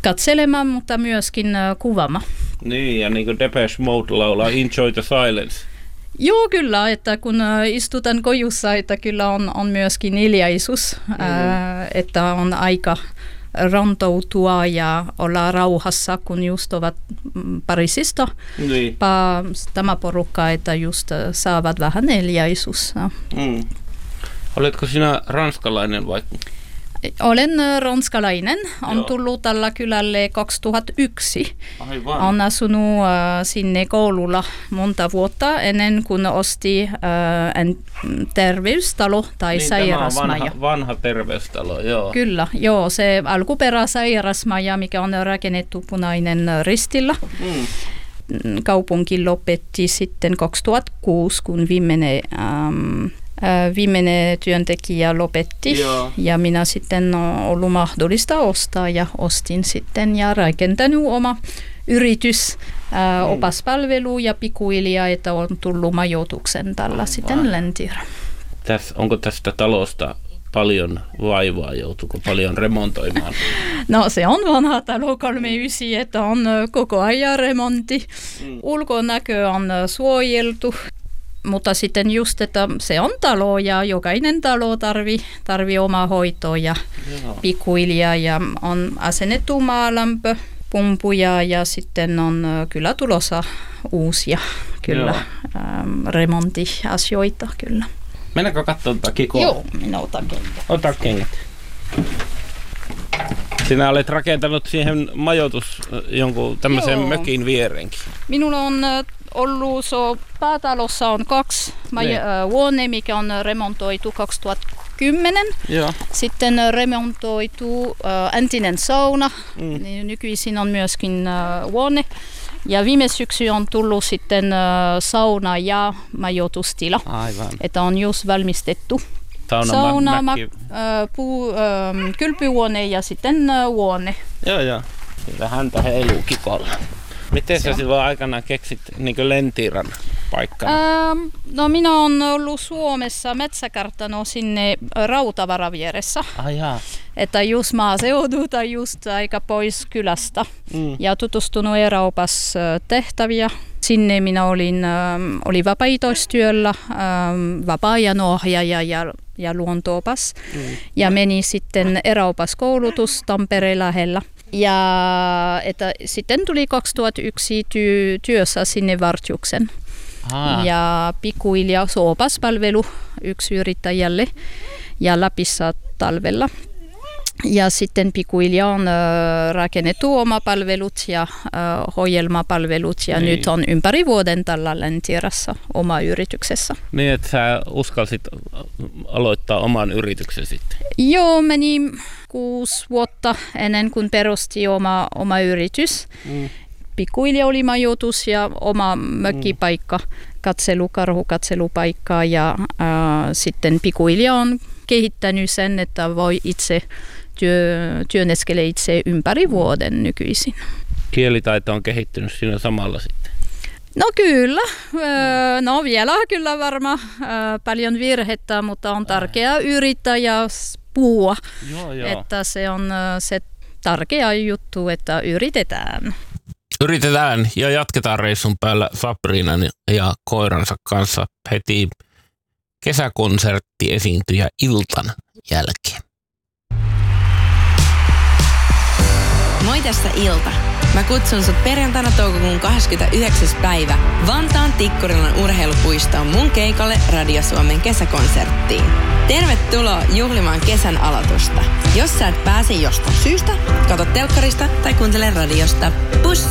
katselemaan, mutta myöskin kuvaamaan. Niin, ja niin kuin Depeche Mode laulaa Enjoy the Silence. Joo, kyllä, että kun istutaan kojussa, että kyllä on myöskin hiljaisuus, että on aika rantoutua ja olla rauhassa, kun just ovat Pariisista. Niin. Tämä porukka, että just saavat vähän hiljaisuus. Oletko sinä ranskalainen vai? Olen ranskalainen. On tullut tällä kylälle 2001. Aivan. On asunut sinne koululla monta vuotta ennen kuin osti terveystalo tai niin, sairasmaja. Tämä on vanha terveystalo, joo. Kyllä, joo. Se alkuperäsairasmaja, mikä on rakennettu Punainen Ristillä. Kaupunki lopetti sitten 2006, kun viimeinen työntekijä lopetti. Joo. Ja minä sitten on ollut mahdollista ostaa ja ostin sitten ja rakentanut oma yritys, opaspalvelu ja pikkuhiljaa, että on tullut majoituksen tällä sitten Läntirä. Onko tästä talosta paljon vaivaa, joutuuko paljon remontoimaan? No se on vanha talo 39, että on koko ajan remontti. Ulkonäkö on suojeltu. Mutta sitten just, että se on talo ja jokainen talo tarvii omaa hoitoa ja pikkuhiljaa ja on asennettu maalämpö, pumpuja ja sitten on kyllä tulossa uusia kyllä remonttiasioita kyllä. Mennäänkö katsomaan kikoa? Joo, minä otan kengät. Ota kengät. Sinä olet rakentanut siihen jonkun tämmöisen mökin vierenkin. Minulla on ollut, päätalossa on 2 huone, mikä on remontoitu 2010. Joo. Sitten remontoitu entinen sauna. Nykyisin on myöskin huone. Ja viime syksy on tullut sitten sauna ja majoitustila. Aivan. Että on just valmistettu. Sauna, kylpyhuone ja sitten huone. Joo. Kyllä häntä heiluu kikolla. Miten sä silloin aikanaan keksit niin Läntirän paikkana? No minä olen ollut Suomessa metsäkartano sinne Rautavaran vieressä. Että just maaseudulta, just aika pois kylästä. Ja tutustunut Euroopassa tehtäviä. Sinne minä olin vapaaehtoistyöllä, vapaa-ajan ohjaaja ja luontoopas. Ja meni sitten Euroopassa koulutus Tampereen lähellä. Ja että sitten tuli 2001 työssä sinne Vartiuksen. Ja pikkuhiljaa opaspalvelu yksi yrittäjälle ja Lapissa talvella. Ja sitten pikkuhiljaa on rakennettu oma palvelut ja ohjelmapalvelut ja nyt on ympäri vuoden tällä Läntirässä oma yrityksessä. Niin, että sä uskalsit aloittaa oman yrityksen sitten? Joo, meni 6 vuotta ennen kuin perusti oma yritys. Pikkuhiljaa oli majoitus ja oma mökkipaikka, karhukatselupaikka ja sitten pikkuhiljaa on kehittänyt sen, että voi itse työnneskele itse ympäri vuoden nykyisin. Kielitaito on kehittynyt siinä samalla sitten? No kyllä. No vielä kyllä varmaan paljon virhettä, mutta on tärkeää yrittää ja puhua. Joo. Että se on se tärkeä juttu, että yritetään. Yritetään ja jatketaan reissun päällä Sabrinan ja koiransa kanssa heti kesäkonserttiesiintyjä iltan jälkeen. Moi, tässä Ilta. Mä kutsun sut perjantaina toukokuun 29. päivä Vantaan Tikkurilan urheilupuistoon mun keikalle Radio Suomen kesäkonserttiin. Tervetuloa juhlimaan kesän aloitusta. Jos sä et pääse jostain syystä, katso telkkarista tai kuuntele radiosta. Pus!